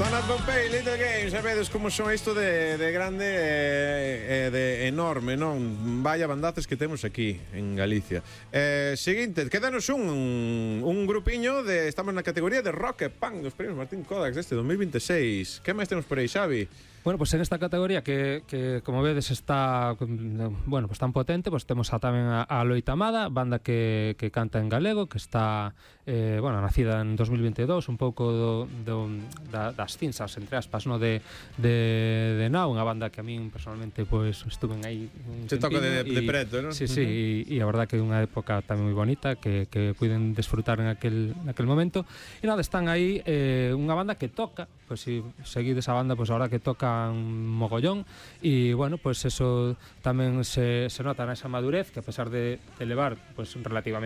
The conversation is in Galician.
Donald Pompei, Little Games, sabedes como son isto de grande e de enorme, non? Vaya bandaces que temos aquí en Galicia. Seguinte, quédanos un grupiño de... Estamos na categoría de rock e punk dos premios Martín Kodax deste 2026. Que máis temos por aí, Xavi? Bueno, pues en esta categoría que como vedes está, bueno, pues tan potente, pues temos tamén a Loita Amada, banda que canta en galego, que está, bueno, nacida en 2022, un pouco das cinzas, entre aspas, no, de Now, unha banda que a min personalmente pues estuve aí un Se toca de preto, non? Sí, sí, e a verdad que é unha época tamén moi bonita que puiden desfrutar en aquel momento. E nada, están aí unha banda que toca, pues si seguides a banda, pues ahora que tocan mogollón, e bueno, pues eso tamén se nota nesa madurez, que a pesar de levar pues relativamente